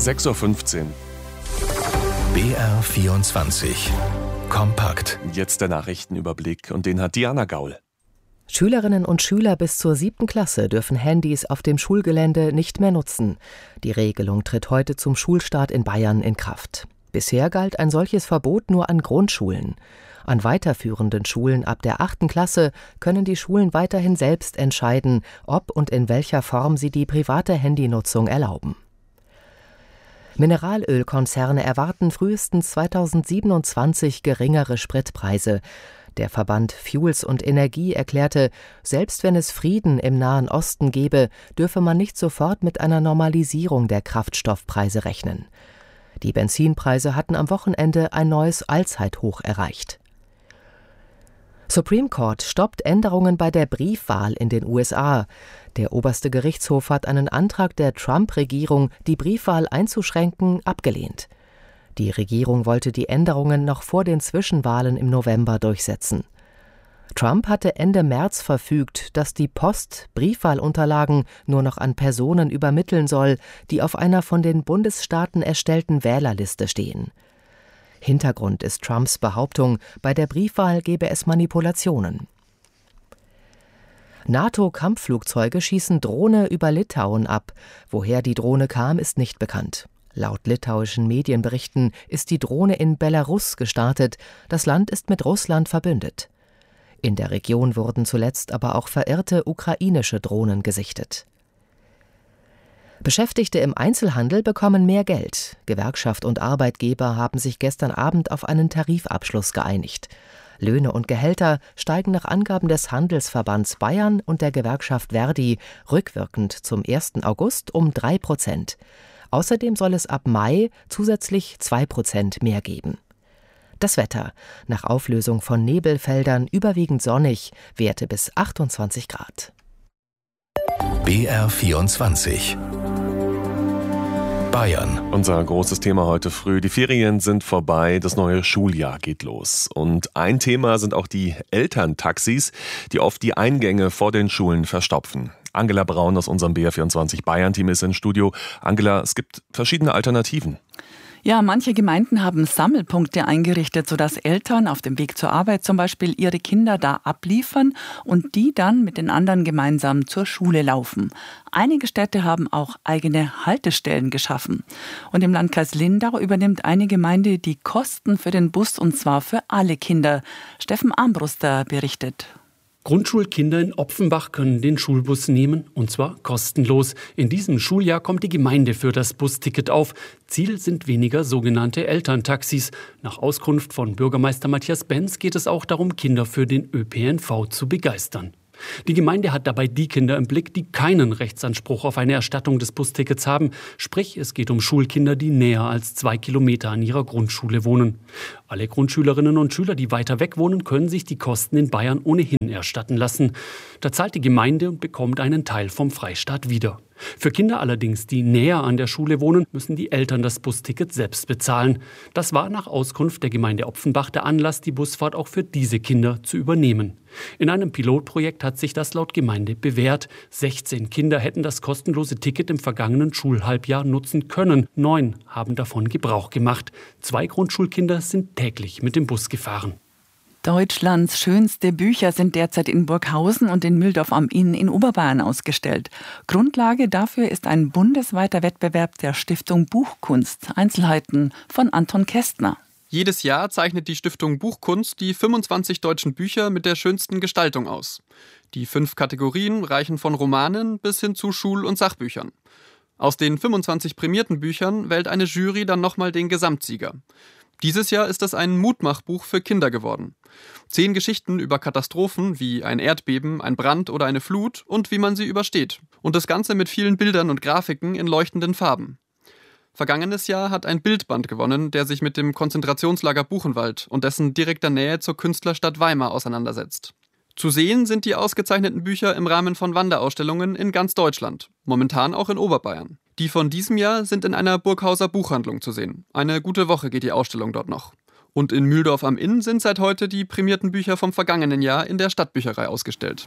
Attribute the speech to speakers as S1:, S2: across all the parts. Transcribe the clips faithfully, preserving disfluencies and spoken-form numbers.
S1: sechs Uhr fünfzehn.
S2: B R vierundzwanzig. Kompakt.
S1: Jetzt der Nachrichtenüberblick und den hat Diana Gaul.
S3: Schülerinnen und Schüler bis zur siebten Klasse dürfen Handys auf dem Schulgelände nicht mehr nutzen. Die Regelung tritt heute zum Schulstart in Bayern in Kraft. Bisher galt ein solches Verbot nur an Grundschulen. An weiterführenden Schulen ab der achten Klasse können die Schulen weiterhin selbst entscheiden, ob und in welcher Form sie die private Handynutzung erlauben. Mineralölkonzerne erwarten frühestens zweitausendsiebenundzwanzig geringere Spritpreise. Der Verband Fuels und Energie erklärte, selbst wenn es Frieden im Nahen Osten gäbe, dürfe man nicht sofort mit einer Normalisierung der Kraftstoffpreise rechnen. Die Benzinpreise hatten am Wochenende ein neues Allzeithoch erreicht. Supreme Court stoppt Änderungen bei der Briefwahl in den U S A. Der oberste Gerichtshof hat einen Antrag der Trump-Regierung, die Briefwahl einzuschränken, abgelehnt. Die Regierung wollte die Änderungen noch vor den Zwischenwahlen im November durchsetzen. Trump hatte Ende März verfügt, dass die Post Briefwahlunterlagen nur noch an Personen übermitteln soll, die auf einer von den Bundesstaaten erstellten Wählerliste stehen. Hintergrund ist Trumps Behauptung, bei der Briefwahl gebe es Manipulationen. NATO-Kampfflugzeuge schießen Drohne über Litauen ab. Woher die Drohne kam, ist nicht bekannt. Laut litauischen Medienberichten ist die Drohne in Belarus gestartet. Das Land ist mit Russland verbündet. In der Region wurden zuletzt aber auch verirrte ukrainische Drohnen gesichtet. Beschäftigte im Einzelhandel bekommen mehr Geld. Gewerkschaft und Arbeitgeber haben sich gestern Abend auf einen Tarifabschluss geeinigt. Löhne und Gehälter steigen nach Angaben des Handelsverbands Bayern und der Gewerkschaft Verdi rückwirkend zum ersten August um drei Prozent. Außerdem soll es ab Mai zusätzlich zwei Prozent mehr geben. Das Wetter: Nach Auflösung von Nebelfeldern überwiegend sonnig, Werte bis achtundzwanzig Grad.
S2: B R vierundzwanzig. Bayern.
S1: Unser großes Thema heute früh. Die Ferien sind vorbei, das neue Schuljahr geht los. Und ein Thema sind auch die Elterntaxis, die oft die Eingänge vor den Schulen verstopfen. Angela Braun aus unserem B R vierundzwanzig Bayern-Team ist im Studio. Angela, es gibt verschiedene Alternativen.
S4: Ja, manche Gemeinden haben Sammelpunkte eingerichtet, sodass Eltern auf dem Weg zur Arbeit zum Beispiel ihre Kinder da abliefern und die dann mit den anderen gemeinsam zur Schule laufen. Einige Städte haben auch eigene Haltestellen geschaffen. Und im Landkreis Lindau übernimmt eine Gemeinde die Kosten für den Bus, und zwar für alle Kinder. Steffen Armbruster berichtet.
S5: Grundschulkinder in Opfenbach können den Schulbus nehmen, und zwar kostenlos. In diesem Schuljahr kommt die Gemeinde für das Busticket auf. Ziel sind weniger sogenannte Elterntaxis. Nach Auskunft von Bürgermeister Matthias Benz geht es auch darum, Kinder für den Ö P N V zu begeistern. Die Gemeinde hat dabei die Kinder im Blick, die keinen Rechtsanspruch auf eine Erstattung des Bustickets haben. Sprich, es geht um Schulkinder, die näher als zwei Kilometer an ihrer Grundschule wohnen. Alle Grundschülerinnen und Schüler, die weiter weg wohnen, können sich die Kosten in Bayern ohnehin erstatten lassen. Da zahlt die Gemeinde und bekommt einen Teil vom Freistaat wieder. Für Kinder allerdings, die näher an der Schule wohnen, müssen die Eltern das Busticket selbst bezahlen. Das war nach Auskunft der Gemeinde Opfenbach der Anlass, die Busfahrt auch für diese Kinder zu übernehmen. In einem Pilotprojekt hat sich das laut Gemeinde bewährt. sechzehn Kinder hätten das kostenlose Ticket im vergangenen Schulhalbjahr nutzen können. Neun haben davon Gebrauch gemacht. Zwei Grundschulkinder sind täglich mit dem Bus gefahren.
S4: Deutschlands schönste Bücher sind derzeit in Burghausen und in Mühldorf am Inn in Oberbayern ausgestellt. Grundlage dafür ist ein bundesweiter Wettbewerb der Stiftung Buchkunst. Einzelheiten von Anton Kästner.
S6: Jedes Jahr zeichnet die Stiftung Buchkunst die fünfundzwanzig deutschen Bücher mit der schönsten Gestaltung aus. Die fünf Kategorien reichen von Romanen bis hin zu Schul- und Sachbüchern. Aus den fünfundzwanzig prämierten Büchern wählt eine Jury dann nochmal den Gesamtsieger. Dieses Jahr ist es ein Mutmachbuch für Kinder geworden. Zehn Geschichten über Katastrophen wie ein Erdbeben, ein Brand oder eine Flut und wie man sie übersteht. Und das Ganze mit vielen Bildern und Grafiken in leuchtenden Farben. Vergangenes Jahr hat ein Bildband gewonnen, der sich mit dem Konzentrationslager Buchenwald und dessen direkter Nähe zur Künstlerstadt Weimar auseinandersetzt. Zu sehen sind die ausgezeichneten Bücher im Rahmen von Wanderausstellungen in ganz Deutschland, momentan auch in Oberbayern. Die von diesem Jahr sind in einer Burghauser Buchhandlung zu sehen. Eine gute Woche geht die Ausstellung dort noch. Und in Mühldorf am Inn sind seit heute die prämierten Bücher vom vergangenen Jahr in der Stadtbücherei ausgestellt.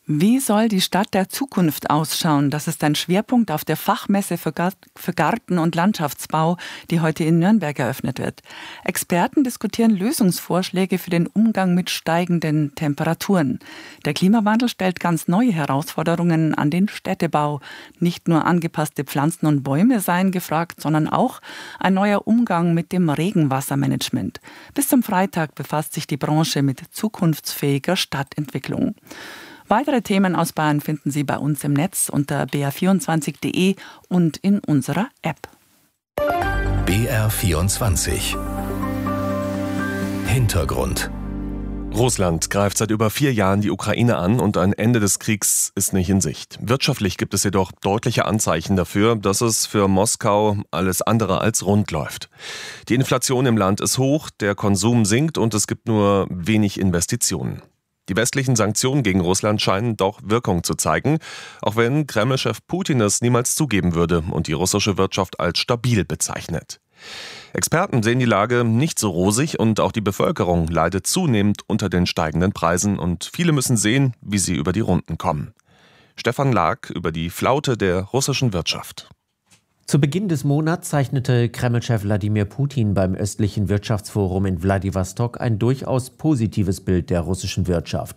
S4: Wie soll die Stadt der Zukunft ausschauen? Das ist ein Schwerpunkt auf der Fachmesse für Garten- und Landschaftsbau, die heute in Nürnberg eröffnet wird. Experten diskutieren Lösungsvorschläge für den Umgang mit steigenden Temperaturen. Der Klimawandel stellt ganz neue Herausforderungen an den Städtebau. Nicht nur angepasste Pflanzen und Bäume seien gefragt, sondern auch ein neuer Umgang mit dem Regenwassermanagement. Bis zum Freitag befasst sich die Branche mit zukunftsfähiger Stadtentwicklung. Weitere Themen aus Bayern finden Sie bei uns im Netz unter b r vierundzwanzig punkt d e und in unserer App.
S2: B R vierundzwanzig Hintergrund.
S1: Russland greift seit über vier Jahren die Ukraine an und ein Ende des Kriegs ist nicht in Sicht. Wirtschaftlich gibt es jedoch deutliche Anzeichen dafür, dass es für Moskau alles andere als rund läuft. Die Inflation im Land ist hoch, der Konsum sinkt und es gibt nur wenig Investitionen. Die westlichen Sanktionen gegen Russland scheinen doch Wirkung zu zeigen, auch wenn Kreml-Chef Putin es niemals zugeben würde und die russische Wirtschaft als stabil bezeichnet. Experten sehen die Lage nicht so rosig und auch die Bevölkerung leidet zunehmend unter den steigenden Preisen und viele müssen sehen, wie sie über die Runden kommen. Stefan Lag über die Flaute der russischen Wirtschaft.
S7: Zu Beginn des Monats zeichnete Kreml-Chef Wladimir Putin beim östlichen Wirtschaftsforum in Wladiwostok ein durchaus positives Bild der russischen Wirtschaft.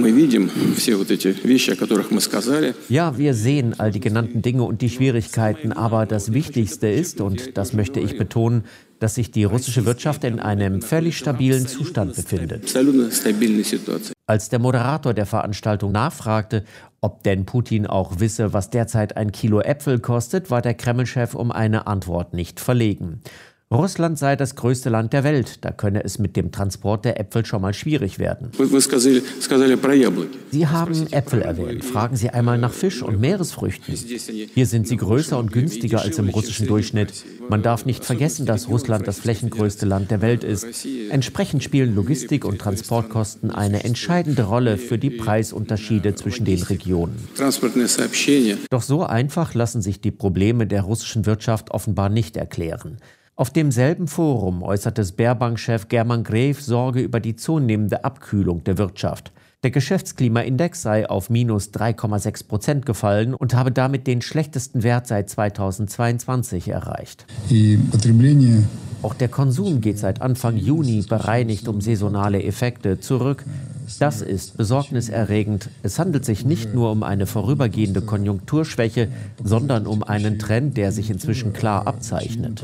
S7: Ja, wir sehen all die genannten Dinge und die Schwierigkeiten, aber das Wichtigste ist, und das möchte ich betonen, dass sich die russische Wirtschaft in einem völlig stabilen Zustand befindet. Als der Moderator der Veranstaltung nachfragte, ob denn Putin auch wisse, was derzeit ein Kilo Äpfel kostet, war der Kreml-Chef um eine Antwort nicht verlegen. Russland sei das größte Land der Welt, da könne es mit dem Transport der Äpfel schon mal schwierig werden. Sie haben Äpfel erwähnt. Fragen Sie einmal nach Fisch und Meeresfrüchten. Hier sind sie größer und günstiger als im russischen Durchschnitt. Man darf nicht vergessen, dass Russland das flächengrößte Land der Welt ist. Entsprechend spielen Logistik- und Transportkosten eine entscheidende Rolle für die Preisunterschiede zwischen den Regionen. Doch so einfach lassen sich die Probleme der russischen Wirtschaft offenbar nicht erklären. Auf demselben Forum äußerte Sberbank-Chef German Gref Sorge über die zunehmende Abkühlung der Wirtschaft. Der Geschäftsklimaindex sei auf minus drei Komma sechs Prozent gefallen und habe damit den schlechtesten Wert seit zweitausendzweiundzwanzig erreicht. Auch der Konsum geht seit Anfang Juni bereinigt um saisonale Effekte zurück. Das ist besorgniserregend. Es handelt sich nicht nur um eine vorübergehende Konjunkturschwäche, sondern um einen Trend, der sich inzwischen klar abzeichnet.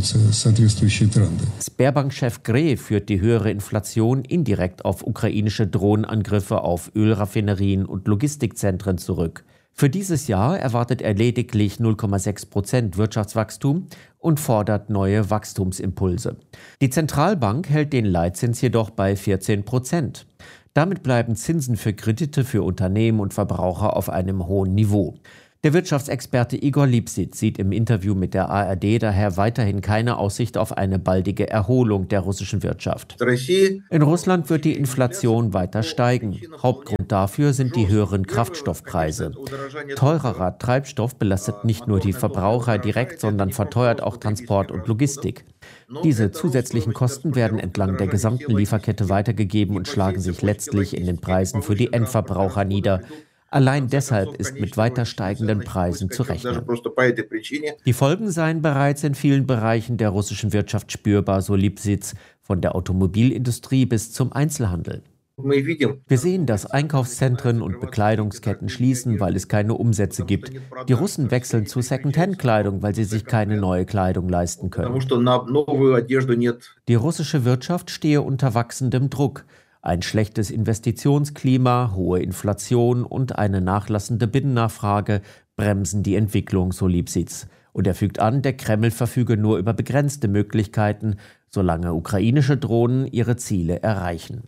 S7: Sberbank-Chef Gref führt die höhere Inflation indirekt auf ukrainische Drohnenangriffe auf Ölraffinerien und Logistikzentren zurück. Für dieses Jahr erwartet er lediglich null Komma sechs Prozent Wirtschaftswachstum und fordert neue Wachstumsimpulse. Die Zentralbank hält den Leitzins jedoch bei vierzehn Prozent. Damit bleiben Zinsen für Kredite für Unternehmen und Verbraucher auf einem hohen Niveau. Der Wirtschaftsexperte Igor Lipšić sieht im Interview mit der A R D daher weiterhin keine Aussicht auf eine baldige Erholung der russischen Wirtschaft. In Russland wird die Inflation weiter steigen. Hauptgrund dafür sind die höheren Kraftstoffpreise. Teurerer Treibstoff belastet nicht nur die Verbraucher direkt, sondern verteuert auch Transport und Logistik. Diese zusätzlichen Kosten werden entlang der gesamten Lieferkette weitergegeben und schlagen sich letztlich in den Preisen für die Endverbraucher nieder. Allein deshalb ist mit weiter steigenden Preisen zu rechnen. Die Folgen seien bereits in vielen Bereichen der russischen Wirtschaft spürbar, so Lipšić, von der Automobilindustrie bis zum Einzelhandel. Wir sehen, dass Einkaufszentren und Bekleidungsketten schließen, weil es keine Umsätze gibt. Die Russen wechseln zu Second-Hand-Kleidung, weil sie sich keine neue Kleidung leisten können. Die russische Wirtschaft stehe unter wachsendem Druck. Ein schlechtes Investitionsklima, hohe Inflation und eine nachlassende Binnennachfrage bremsen die Entwicklung, so Lipšić. Und er fügt an, der Kreml verfüge nur über begrenzte Möglichkeiten, solange ukrainische Drohnen ihre Ziele erreichen.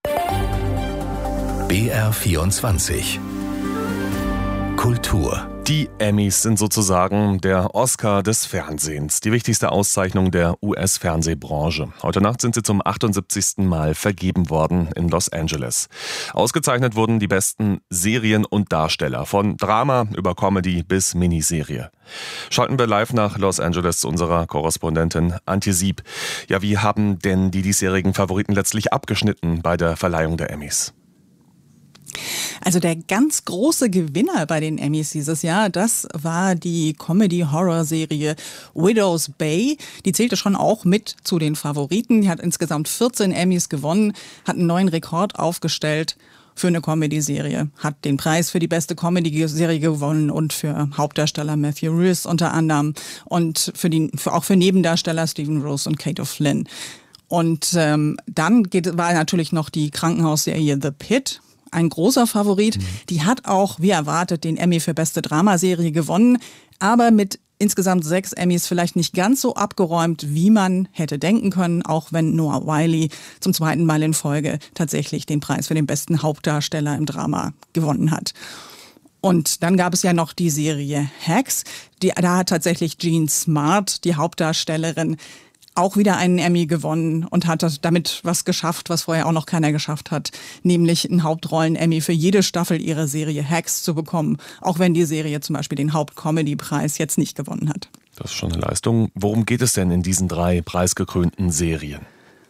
S2: B R vierundzwanzig Kultur.
S1: Die Emmys sind sozusagen der Oscar des Fernsehens, die wichtigste Auszeichnung der U S-Fernsehbranche. Heute Nacht sind sie zum achtundsiebzigsten Mal vergeben worden in Los Angeles. Ausgezeichnet wurden die besten Serien und Darsteller, von Drama über Comedy bis Miniserie. Schalten wir live nach Los Angeles zu unserer Korrespondentin Antje Sieb. Ja, wie haben denn die diesjährigen Favoriten letztlich abgeschnitten bei der Verleihung der Emmys?
S8: Also der ganz große Gewinner bei den Emmys dieses Jahr, das war die Comedy-Horror-Serie Widow's Bay. Die zählte schon auch mit zu den Favoriten. Die hat insgesamt vierzehn Emmys gewonnen, hat einen neuen Rekord aufgestellt für eine Comedy-Serie. Hat den Preis für die beste Comedy-Serie gewonnen und für Hauptdarsteller Matthew Rhys unter anderem und für die, für auch für Nebendarsteller Stephen Rose und Kate O'Flynn. Und ähm, dann geht, war natürlich noch die Krankenhausserie The Pit. Ein großer Favorit. Mhm. Die hat auch, wie erwartet, den Emmy für beste Dramaserie gewonnen, aber mit insgesamt sechs Emmys vielleicht nicht ganz so abgeräumt, wie man hätte denken können, auch wenn Noah Wyle zum zweiten Mal in Folge tatsächlich den Preis für den besten Hauptdarsteller im Drama gewonnen hat. Und dann gab es ja noch die Serie Hacks. Die, da hat tatsächlich Jean Smart, die Hauptdarstellerin, auch wieder einen Emmy gewonnen und hat damit was geschafft, was vorher auch noch keiner geschafft hat, nämlich einen Hauptrollen-Emmy für jede Staffel ihrer Serie Hacks zu bekommen, auch wenn die Serie zum Beispiel den Haupt-Comedy-Preis jetzt nicht gewonnen hat.
S1: Das ist schon eine Leistung. Worum geht es denn in diesen drei preisgekrönten Serien?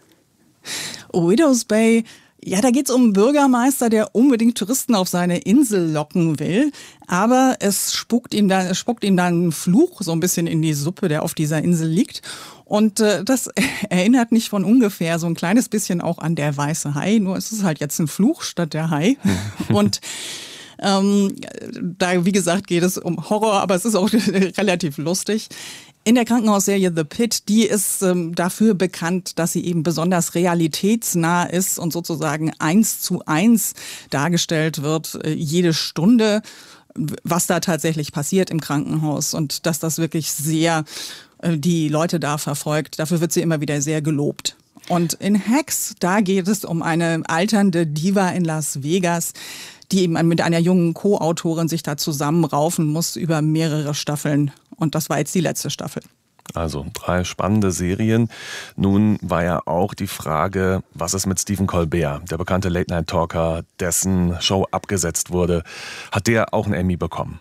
S8: Widow's Bay, ja, da geht's um einen Bürgermeister, der unbedingt Touristen auf seine Insel locken will, aber es spuckt ihm dann, spuckt ihm dann ein Fluch so ein bisschen in die Suppe, der auf dieser Insel liegt. Und äh, das erinnert nicht von ungefähr so ein kleines bisschen auch an der weiße Hai, nur es ist halt jetzt ein Fluch statt der Hai. Und ähm, da, wie gesagt, geht es um Horror, aber es ist auch relativ lustig. In der Krankenhausserie The Pit, die ist ähm, dafür bekannt, dass sie eben besonders realitätsnah ist und sozusagen eins zu eins dargestellt wird, äh, jede Stunde, was da tatsächlich passiert im Krankenhaus und dass das wirklich sehr äh, die Leute da verfolgt. Dafür wird sie immer wieder sehr gelobt. Und in Hacks, da geht es um eine alternde Diva in Las Vegas, die eben mit einer jungen Co-Autorin sich da zusammenraufen muss über mehrere Staffeln. Und das war jetzt die letzte Staffel.
S1: Also drei spannende Serien. Nun war ja auch die Frage, was ist mit Stephen Colbert, der bekannte Late-Night-Talker, dessen Show abgesetzt wurde. Hat der auch einen Emmy bekommen?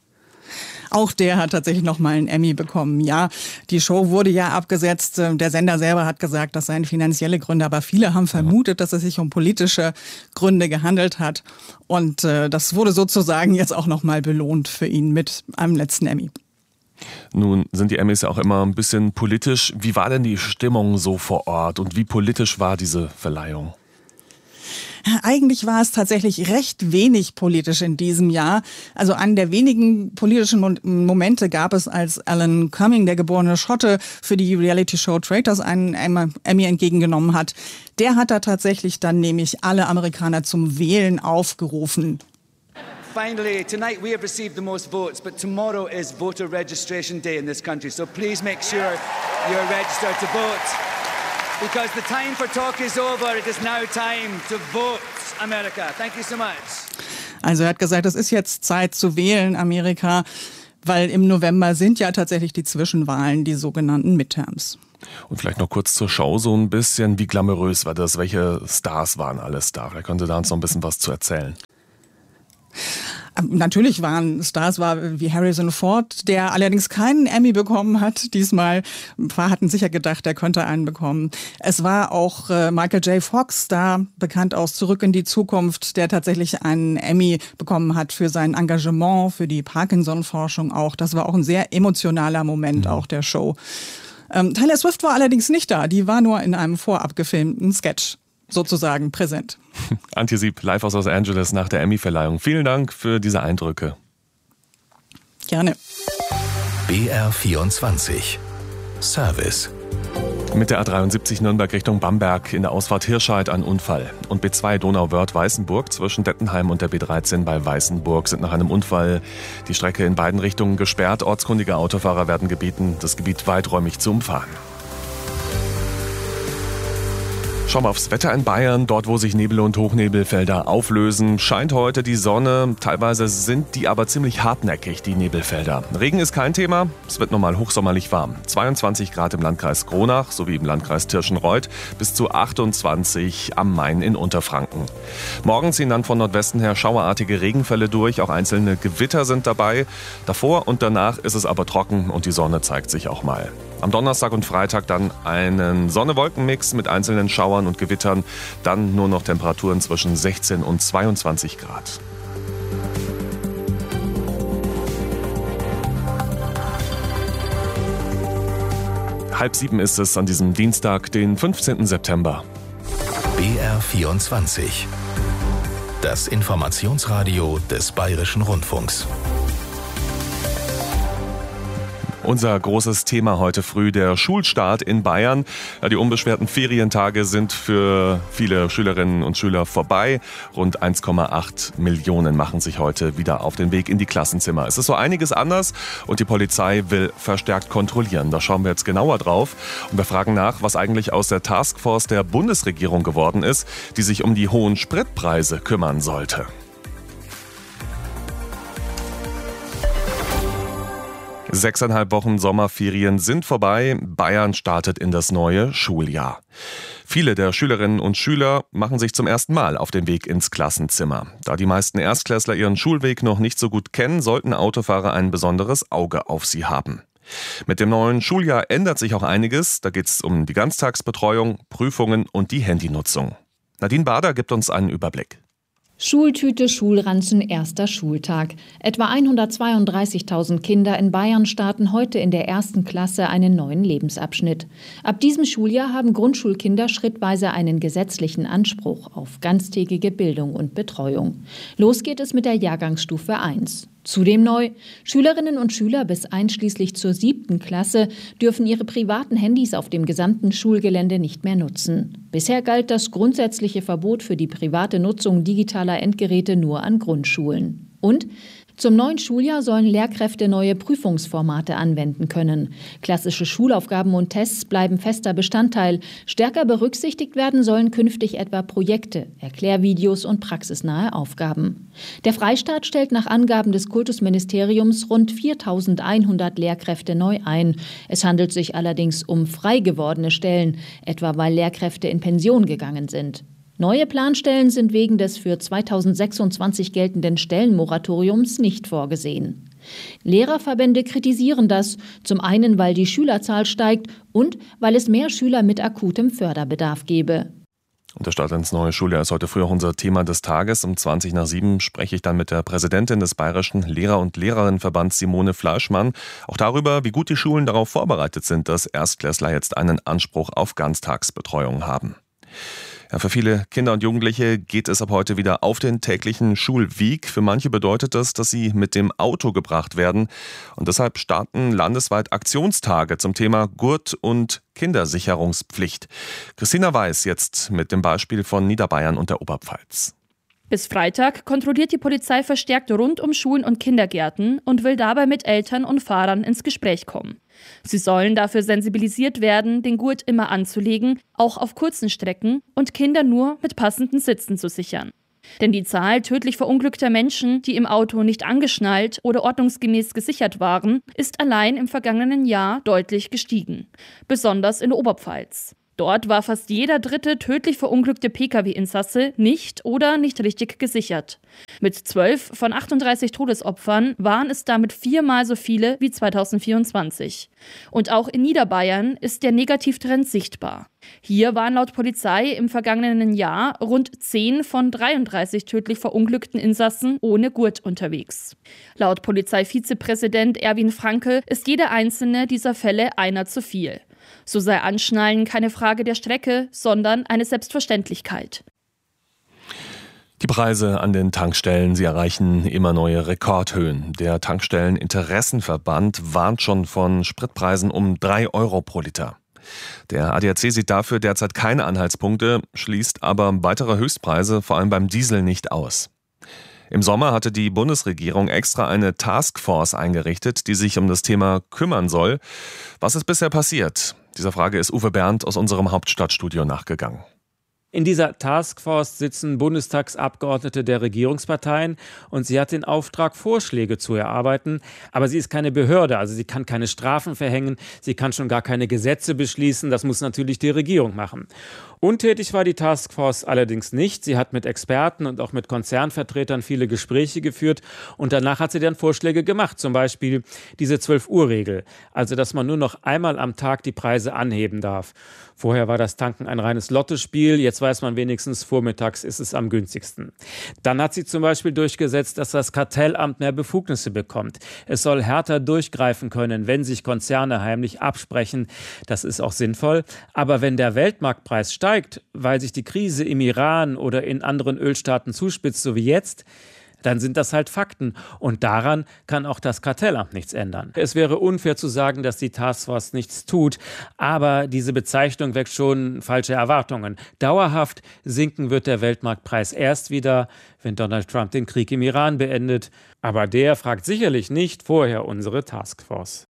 S8: Auch der hat tatsächlich nochmal einen Emmy bekommen. Ja, die Show wurde ja abgesetzt. Der Sender selber hat gesagt, das seien finanzielle Gründe. Aber viele haben vermutet, dass es sich um politische Gründe gehandelt hat. Und äh, das wurde sozusagen jetzt auch nochmal belohnt für ihn mit einem letzten Emmy.
S1: Nun sind die Emmys ja auch immer ein bisschen politisch. Wie war denn die Stimmung so vor Ort und wie politisch war diese Verleihung?
S8: Eigentlich war es tatsächlich recht wenig politisch in diesem Jahr. Also einen der wenigen politischen Momente gab es, als Alan Cumming, der geborene Schotte, für die Reality-Show Traitors einen Emmy entgegengenommen hat. Der hat da tatsächlich dann nämlich alle Amerikaner zum Wählen aufgerufen.
S9: Finally, tonight we have received the most votes, but tomorrow is voter registration day in this country. So please make sure you're registered to vote. Because the time for talk is over. It is now time to vote, America. Thank you so much.
S8: Also er hat gesagt, es ist jetzt Zeit zu wählen, Amerika, weil im November sind ja tatsächlich die Zwischenwahlen, die sogenannten Midterms.
S1: Und vielleicht noch kurz zur Show so ein bisschen. Wie glamourös war das? Welche Stars waren alles da? Vielleicht könnt ihr da uns noch ein bisschen was zu erzählen.
S8: Natürlich waren Stars war wie Harrison Ford, der allerdings keinen Emmy bekommen hat. Diesmal ein paar hatten sicher gedacht, er könnte einen bekommen. Es war auch äh, Michael J. Fox da, bekannt aus Zurück in die Zukunft, der tatsächlich einen Emmy bekommen hat für sein Engagement, für die Parkinson-Forschung auch. Das war auch ein sehr emotionaler Moment mhm. auch der Show. Ähm, Taylor Swift war allerdings nicht da. Die war nur in einem vorab gefilmten Sketch sozusagen präsent.
S1: Antje Sieb, live aus Los Angeles nach der Emmy-Verleihung. Vielen Dank für diese Eindrücke.
S8: Gerne.
S2: B R vierundzwanzig Service.
S1: Mit der A dreiundsiebzig Nürnberg Richtung Bamberg in der Ausfahrt Hirscheid ein Unfall. Und B zwei Donauwörth-Weißenburg zwischen Dettenheim und der B dreizehn bei Weißenburg sind nach einem Unfall die Strecke in beiden Richtungen gesperrt. Ortskundige Autofahrer werden gebeten, das Gebiet weiträumig zu umfahren. Schauen wir aufs Wetter in Bayern. Dort, wo sich Nebel- und Hochnebelfelder auflösen, scheint heute die Sonne. Teilweise sind die aber ziemlich hartnäckig, die Nebelfelder. Regen ist kein Thema. Es wird normal hochsommerlich warm. zweiundzwanzig Grad im Landkreis Kronach sowie im Landkreis Tirschenreuth bis zu achtundzwanzig am Main in Unterfranken. Morgen ziehen dann von Nordwesten her schauerartige Regenfälle durch. Auch einzelne Gewitter sind dabei. Davor und danach ist es aber trocken und die Sonne zeigt sich auch mal. Am Donnerstag und Freitag dann einen Sonne-Wolken-Mix mit einzelnen Schauern Schauern und Gewittern. Dann nur noch Temperaturen zwischen sechzehn und zweiundzwanzig Grad. Halb sieben ist es an diesem Dienstag, den fünfzehnten September.
S2: B R vierundzwanzig. Das Informationsradio des Bayerischen Rundfunks.
S1: Unser großes Thema heute früh, der Schulstart in Bayern. Ja, die unbeschwerten Ferientage sind für viele Schülerinnen und Schüler vorbei. Rund eins Komma acht Millionen machen sich heute wieder auf den Weg in die Klassenzimmer. Es ist so einiges anders und die Polizei will verstärkt kontrollieren. Da schauen wir jetzt genauer drauf und wir fragen nach, was eigentlich aus der Taskforce der Bundesregierung geworden ist, die sich um die hohen Spritpreise kümmern sollte. Sechseinhalb Wochen Sommerferien sind vorbei. Bayern startet in das neue Schuljahr. Viele der Schülerinnen und Schüler machen sich zum ersten Mal auf den Weg ins Klassenzimmer. Da die meisten Erstklässler ihren Schulweg noch nicht so gut kennen, sollten Autofahrer ein besonderes Auge auf sie haben. Mit dem neuen Schuljahr ändert sich auch einiges. Da geht es um die Ganztagsbetreuung, Prüfungen und die Handynutzung. Nadine Bader gibt uns einen Überblick.
S10: Schultüte, Schulranzen, erster Schultag. Etwa hundertzweiunddreißigtausend Kinder in Bayern starten heute in der ersten Klasse einen neuen Lebensabschnitt. Ab diesem Schuljahr haben Grundschulkinder schrittweise einen gesetzlichen Anspruch auf ganztägige Bildung und Betreuung. Los geht es mit der Jahrgangsstufe eins. Zudem neu: Schülerinnen und Schüler bis einschließlich zur siebten Klasse dürfen ihre privaten Handys auf dem gesamten Schulgelände nicht mehr nutzen. Bisher galt das grundsätzliche Verbot für die private Nutzung digitaler Endgeräte nur an Grundschulen. Und zum neuen Schuljahr sollen Lehrkräfte neue Prüfungsformate anwenden können. Klassische Schulaufgaben und Tests bleiben fester Bestandteil. Stärker berücksichtigt werden sollen künftig etwa Projekte, Erklärvideos und praxisnahe Aufgaben. Der Freistaat stellt nach Angaben des Kultusministeriums rund viertausendeinhundert Lehrkräfte neu ein. Es handelt sich allerdings um frei gewordene Stellen, etwa weil Lehrkräfte in Pension gegangen sind. Neue Planstellen sind wegen des für zweitausendsechsundzwanzig geltenden Stellenmoratoriums nicht vorgesehen. Lehrerverbände kritisieren das, zum einen, weil die Schülerzahl steigt und weil es mehr Schüler mit akutem Förderbedarf gebe.
S1: Und der Start ins neue Schuljahr ist heute früh auch unser Thema des Tages. Um zwanzig nach sieben spreche ich dann mit der Präsidentin des Bayerischen Lehrer- und Lehrerinnenverbands, Simone Fleischmann, auch darüber, wie gut die Schulen darauf vorbereitet sind, dass Erstklässler jetzt einen Anspruch auf Ganztagsbetreuung haben. Ja, für viele Kinder und Jugendliche geht es ab heute wieder auf den täglichen Schulweg. Für manche bedeutet das, dass sie mit dem Auto gebracht werden. Und deshalb starten landesweit Aktionstage zum Thema Gurt- und Kindersicherungspflicht. Christina Weiß jetzt mit dem Beispiel von Niederbayern und der Oberpfalz.
S11: Bis Freitag kontrolliert die Polizei verstärkt rund um Schulen und Kindergärten und will dabei mit Eltern und Fahrern ins Gespräch kommen. Sie sollen dafür sensibilisiert werden, den Gurt immer anzulegen, auch auf kurzen Strecken, und Kinder nur mit passenden Sitzen zu sichern. Denn die Zahl tödlich verunglückter Menschen, die im Auto nicht angeschnallt oder ordnungsgemäß gesichert waren, ist allein im vergangenen Jahr deutlich gestiegen. Besonders in der Oberpfalz. Dort war fast jeder dritte tödlich verunglückte Pkw-Insasse nicht oder nicht richtig gesichert. Mit zwölf von achtunddreißig Todesopfern waren es damit viermal so viele wie zweitausendvierundzwanzig. Und auch in Niederbayern ist der Negativtrend sichtbar. Hier waren laut Polizei im vergangenen Jahr rund zehn von dreiunddreißig tödlich verunglückten Insassen ohne Gurt unterwegs. Laut Polizeivizepräsident Erwin Franke ist jede einzelne dieser Fälle einer zu viel. So sei Anschnallen keine Frage der Strecke, sondern eine Selbstverständlichkeit.
S1: Die Preise an den Tankstellen, sie erreichen immer neue Rekordhöhen. Der Tankstelleninteressenverband warnt schon von Spritpreisen um drei Euro pro Liter. Der A D A C sieht dafür derzeit keine Anhaltspunkte, schließt aber weitere Höchstpreise, vor allem beim Diesel, nicht aus. Im Sommer hatte die Bundesregierung extra eine Taskforce eingerichtet, die sich um das Thema kümmern soll. Was ist bisher passiert? Dieser Frage ist Uwe Bernd aus unserem Hauptstadtstudio nachgegangen.
S12: In dieser Taskforce sitzen Bundestagsabgeordnete der Regierungsparteien und sie hat den Auftrag, Vorschläge zu erarbeiten. Aber sie ist keine Behörde, also sie kann keine Strafen verhängen, sie kann schon gar keine Gesetze beschließen, das muss natürlich die Regierung machen. Untätig war die Taskforce allerdings nicht. Sie hat mit Experten und auch mit Konzernvertretern viele Gespräche geführt und danach hat sie dann Vorschläge gemacht, zum Beispiel diese zwölf-Uhr-Regel, also dass man nur noch einmal am Tag die Preise anheben darf. Vorher war das Tanken ein reines Lottospiel, jetzt weiß man wenigstens, vormittags ist es am günstigsten. Dann hat sie zum Beispiel durchgesetzt, dass das Kartellamt mehr Befugnisse bekommt. Es soll härter durchgreifen können, wenn sich Konzerne heimlich absprechen. Das ist auch sinnvoll. Aber wenn der Weltmarktpreis steigt, weil sich die Krise im Iran oder in anderen Ölstaaten zuspitzt, so wie jetzt, dann sind das halt Fakten. Und daran kann auch das Kartellamt nichts ändern. Es wäre unfair zu sagen, dass die Taskforce nichts tut, aber diese Bezeichnung weckt schon falsche Erwartungen. Dauerhaft sinken wird der Weltmarktpreis erst wieder, wenn Donald Trump den Krieg im Iran beendet. Aber der fragt sicherlich nicht vorher unsere Taskforce.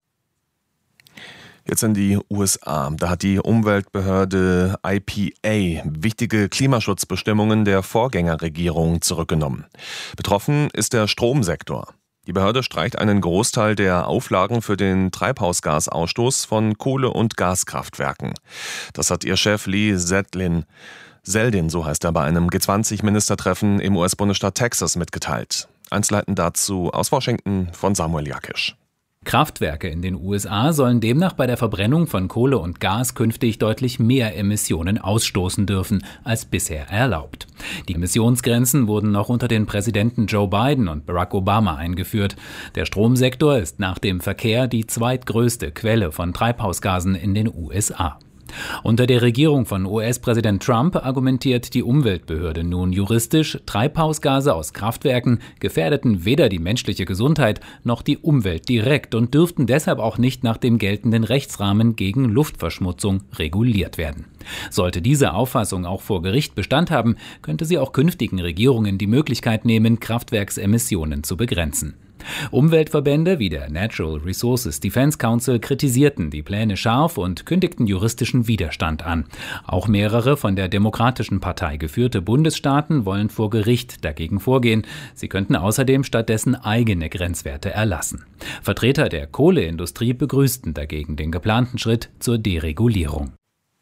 S1: Jetzt in die U S A. Da hat die Umweltbehörde I P A wichtige Klimaschutzbestimmungen der Vorgängerregierung zurückgenommen. Betroffen ist der Stromsektor. Die Behörde streicht einen Großteil der Auflagen für den Treibhausgasausstoß von Kohle- und Gaskraftwerken. Das hat ihr Chef Lee Zeldin, Zeldin, so heißt er, bei einem G zwanzig Ministertreffen im U S-Bundesstaat Texas mitgeteilt. Einzelheiten dazu aus Washington von Samuel Jakisch.
S13: Kraftwerke in den U S A sollen demnach bei der Verbrennung von Kohle und Gas künftig deutlich mehr Emissionen ausstoßen dürfen als bisher erlaubt. Die Emissionsgrenzen wurden noch unter den Präsidenten Joe Biden und Barack Obama eingeführt. Der Stromsektor ist nach dem Verkehr die zweitgrößte Quelle von Treibhausgasen in den U S A. Unter der Regierung von U S-Präsident Trump argumentiert die Umweltbehörde nun juristisch, Treibhausgase aus Kraftwerken gefährdeten weder die menschliche Gesundheit noch die Umwelt direkt und dürften deshalb auch nicht nach dem geltenden Rechtsrahmen gegen Luftverschmutzung reguliert werden. Sollte diese Auffassung auch vor Gericht Bestand haben, könnte sie auch künftigen Regierungen die Möglichkeit nehmen, Kraftwerksemissionen zu begrenzen. Umweltverbände wie der Natural Resources Defense Council kritisierten die Pläne scharf und kündigten juristischen Widerstand an. Auch mehrere von der Demokratischen Partei geführte Bundesstaaten wollen vor Gericht dagegen vorgehen. Sie könnten außerdem stattdessen eigene Grenzwerte erlassen. Vertreter der Kohleindustrie begrüßten dagegen den geplanten Schritt zur Deregulierung.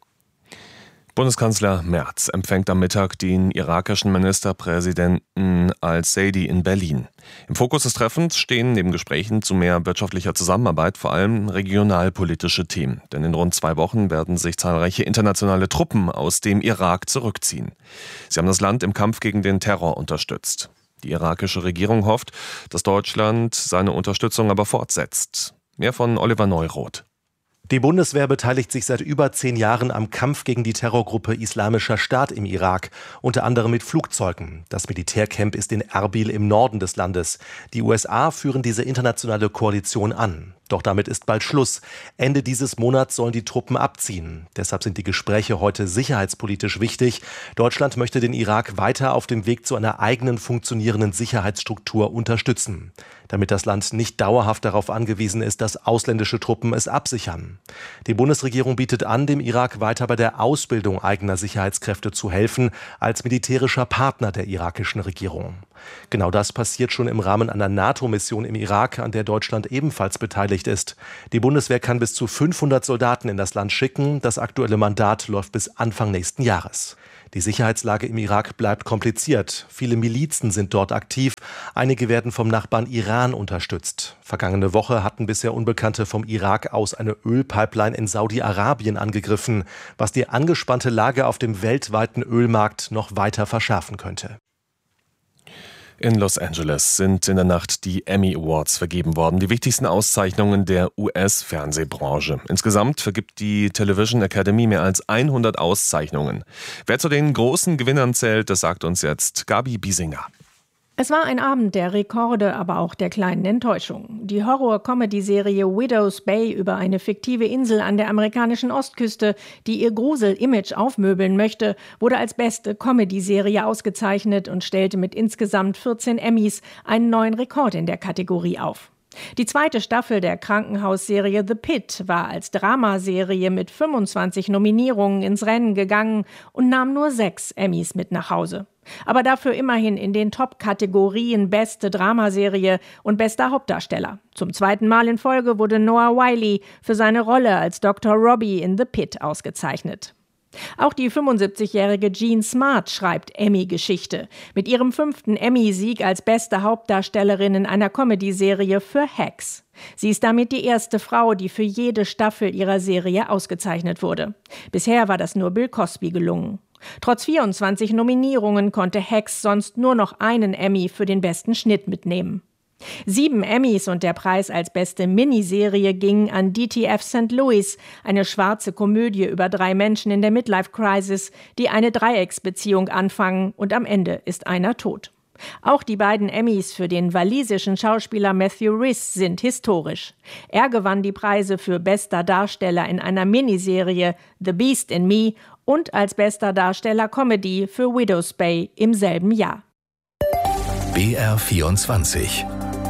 S1: Bundeskanzler Merz empfängt am Mittag den irakischen Ministerpräsidenten al-Saidi in Berlin. Im Fokus des Treffens stehen neben Gesprächen zu mehr wirtschaftlicher Zusammenarbeit vor allem regionalpolitische Themen. Denn in rund zwei Wochen werden sich zahlreiche internationale Truppen aus dem Irak zurückziehen. Sie haben das Land im Kampf gegen den Terror unterstützt. Die irakische Regierung hofft, dass Deutschland seine Unterstützung aber fortsetzt. Mehr von Oliver Neuroth.
S14: Die Bundeswehr beteiligt sich seit über zehn Jahren am Kampf gegen die Terrorgruppe Islamischer Staat im Irak, unter anderem mit Flugzeugen. Das Militärcamp ist in Erbil im Norden des Landes. Die U S A führen diese internationale Koalition an. Doch damit ist bald Schluss. Ende dieses Monats sollen die Truppen abziehen. Deshalb sind die Gespräche heute sicherheitspolitisch wichtig. Deutschland möchte den Irak weiter auf dem Weg zu einer eigenen funktionierenden Sicherheitsstruktur unterstützen, damit das Land nicht dauerhaft darauf angewiesen ist, dass ausländische Truppen es absichern. Die Bundesregierung bietet an, dem Irak weiter bei der Ausbildung eigener Sicherheitskräfte zu helfen, als militärischer Partner der irakischen Regierung. Genau das passiert schon im Rahmen einer NATO-Mission im Irak, an der Deutschland ebenfalls beteiligt ist. Die Bundeswehr kann bis zu fünfhundert Soldaten in das Land schicken. Das aktuelle Mandat läuft bis Anfang nächsten Jahres. Die Sicherheitslage im Irak bleibt kompliziert. Viele Milizen sind dort aktiv. Einige werden vom Nachbarn Iran unterstützt. Vergangene Woche hatten bisher Unbekannte vom Irak aus eine Ölpipeline in Saudi-Arabien angegriffen, was die angespannte Lage auf dem weltweiten Ölmarkt noch weiter verschärfen könnte.
S1: In Los Angeles sind in der Nacht die Emmy Awards vergeben worden, die wichtigsten Auszeichnungen der U S-Fernsehbranche. Insgesamt vergibt die Television Academy mehr als hundert Auszeichnungen. Wer zu den großen Gewinnern zählt, das sagt uns jetzt Gabi Biesinger.
S15: Es war ein Abend der Rekorde, aber auch der kleinen Enttäuschung. Die Horror-Comedy-Serie Widow's Bay über eine fiktive Insel an der amerikanischen Ostküste, die ihr Grusel-Image aufmöbeln möchte, wurde als beste Comedy-Serie ausgezeichnet und stellte mit insgesamt vierzehn Emmys einen neuen Rekord in der Kategorie auf. Die zweite Staffel der Krankenhausserie The Pit war als Dramaserie mit fünfundzwanzig Nominierungen ins Rennen gegangen und nahm nur sechs Emmys mit nach Hause. Aber dafür immerhin in den Top-Kategorien Beste Dramaserie und Bester Hauptdarsteller. Zum zweiten Mal in Folge wurde Noah Wyle für seine Rolle als Doktor Robbie in The Pit ausgezeichnet. Auch die fünfundsiebzigjährige Jean Smart schreibt Emmy-Geschichte. Mit ihrem fünften Emmy-Sieg als beste Hauptdarstellerin in einer Comedy-Serie für Hacks. Sie ist damit die erste Frau, die für jede Staffel ihrer Serie ausgezeichnet wurde. Bisher war das nur Bill Cosby gelungen. Trotz vierundzwanzig Nominierungen konnte Hacks sonst nur noch einen Emmy für den besten Schnitt mitnehmen. Sieben Emmys und der Preis als beste Miniserie gingen an D T F Sankt Louis, eine schwarze Komödie über drei Menschen in der Midlife-Crisis, die eine Dreiecksbeziehung anfangen und am Ende ist einer tot. Auch die beiden Emmys für den walisischen Schauspieler Matthew Rhys sind historisch. Er gewann die Preise für bester Darsteller in einer Miniserie The Beast in Me und als bester Darsteller Comedy für Widow's Bay im selben Jahr.
S2: B R vierundzwanzig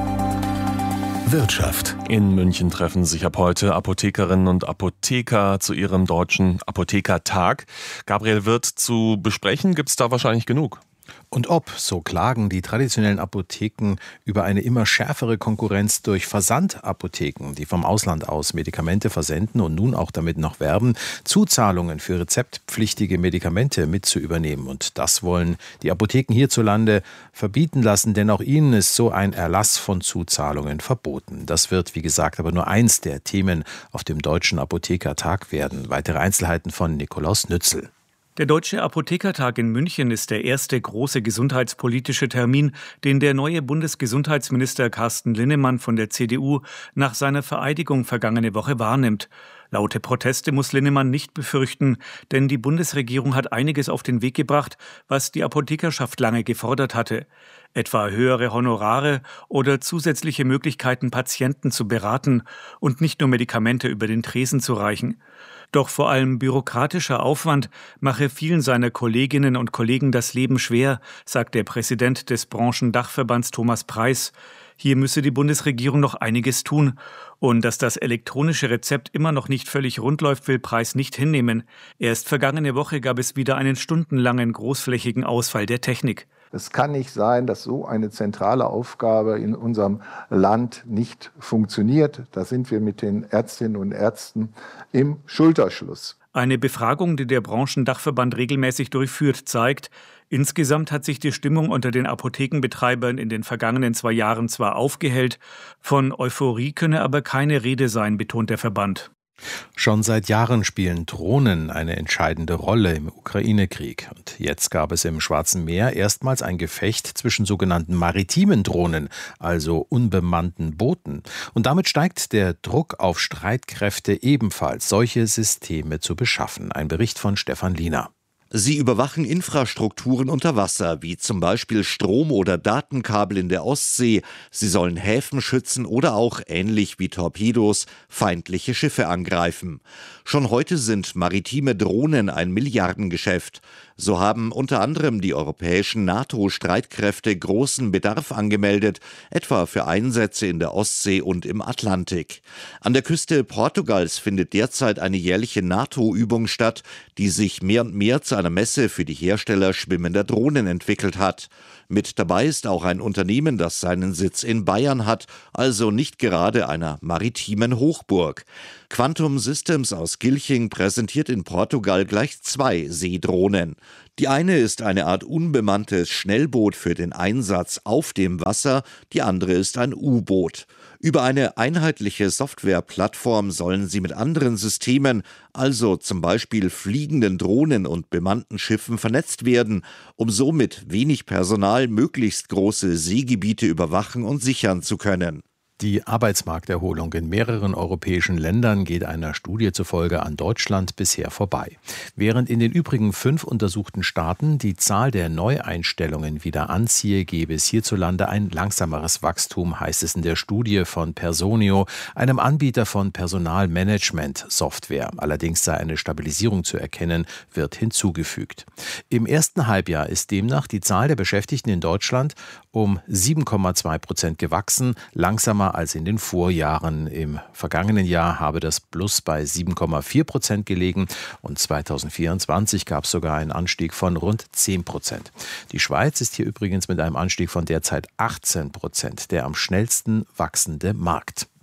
S2: Wirtschaft.
S1: In München treffen sich ab heute Apothekerinnen und Apotheker zu ihrem deutschen Apothekertag. Gabriel Wirth, zu besprechen gibt's da wahrscheinlich genug.
S16: Und ob, so klagen die traditionellen Apotheken über eine immer schärfere Konkurrenz durch Versandapotheken, die vom Ausland aus Medikamente versenden und nun auch damit noch werben, Zuzahlungen für rezeptpflichtige Medikamente mit zu übernehmen. Und das wollen die Apotheken hierzulande verbieten lassen, denn auch ihnen ist so ein Erlass von Zuzahlungen verboten. Das wird, wie gesagt, aber nur eins der Themen auf dem Deutschen Apothekertag werden. Weitere Einzelheiten von Nikolaus Nützel.
S17: Der Deutsche Apothekertag in München ist der erste große gesundheitspolitische Termin, den der neue Bundesgesundheitsminister Carsten Linnemann von der C D U nach seiner Vereidigung vergangene Woche wahrnimmt. Laute Proteste muss Linnemann nicht befürchten, denn die Bundesregierung hat einiges auf den Weg gebracht, was die Apothekerschaft lange gefordert hatte. Etwa höhere Honorare oder zusätzliche Möglichkeiten, Patienten zu beraten und nicht nur Medikamente über den Tresen zu reichen. Doch vor allem bürokratischer Aufwand mache vielen seiner Kolleginnen und Kollegen das Leben schwer, sagt der Präsident des Branchendachverbands Thomas Preiß. Hier müsse die Bundesregierung noch einiges tun. Und dass das elektronische Rezept immer noch nicht völlig rund läuft, will Preiß nicht hinnehmen. Erst vergangene Woche gab es wieder einen stundenlangen großflächigen Ausfall der Technik.
S18: Es kann nicht sein, dass so eine zentrale Aufgabe in unserem Land nicht funktioniert. Da sind wir mit den Ärztinnen und Ärzten im Schulterschluss.
S17: Eine Befragung, die der Branchendachverband regelmäßig durchführt, zeigt, insgesamt hat sich die Stimmung unter den Apothekenbetreibern in den vergangenen zwei Jahren zwar aufgehellt, von Euphorie könne aber keine Rede sein, betont der Verband.
S16: Schon seit Jahren spielen Drohnen eine entscheidende Rolle im Ukraine-Krieg. Und jetzt gab es im Schwarzen Meer erstmals ein Gefecht zwischen sogenannten maritimen Drohnen, also unbemannten Booten. Und damit steigt der Druck auf Streitkräfte ebenfalls, solche Systeme zu beschaffen. Ein Bericht von Stefan Liener.
S19: Sie überwachen Infrastrukturen unter Wasser, wie zum Beispiel Strom- oder Datenkabel in der Ostsee. Sie sollen Häfen schützen oder auch, ähnlich wie Torpedos, feindliche Schiffe angreifen. Schon heute sind maritime Drohnen ein Milliardengeschäft. So haben unter anderem die europäischen NATO-Streitkräfte großen Bedarf angemeldet, etwa für Einsätze in der Ostsee und im Atlantik. An der Küste Portugals findet derzeit eine jährliche NATO-Übung statt, die sich mehr und mehr zu einer Messe für die Hersteller schwimmender Drohnen entwickelt hat. Mit dabei ist auch ein Unternehmen, das seinen Sitz in Bayern hat, also nicht gerade einer maritimen Hochburg. Quantum Systems aus Gilching präsentiert in Portugal gleich zwei Seedrohnen. Die eine ist eine Art unbemanntes Schnellboot für den Einsatz auf dem Wasser, die andere ist ein U-Boot. Über eine einheitliche Softwareplattform sollen sie mit anderen Systemen, also zum Beispiel fliegenden Drohnen und bemannten Schiffen, vernetzt werden, um so mit wenig Personal möglichst große Seegebiete überwachen und sichern zu können.
S16: Die Arbeitsmarkterholung in mehreren europäischen Ländern geht einer Studie zufolge an Deutschland bisher vorbei. Während in den übrigen fünf untersuchten Staaten die Zahl der Neueinstellungen wieder anziehe, gebe es hierzulande ein langsameres Wachstum, heißt es in der Studie von Personio, einem Anbieter von Personalmanagement-Software. Allerdings sei eine Stabilisierung zu erkennen, wird hinzugefügt. Im ersten Halbjahr ist demnach die Zahl der Beschäftigten in Deutschland um sieben Komma zwei Prozent gewachsen, langsamer höher als in den Vorjahren. Im vergangenen Jahr habe das Plus bei sieben Komma vier Prozent gelegen und zweitausendvierundzwanzig gab es sogar einen Anstieg von rund zehn Prozent. Die Schweiz ist hier übrigens mit einem Anstieg von derzeit achtzehn Prozent der am schnellsten wachsende Markt.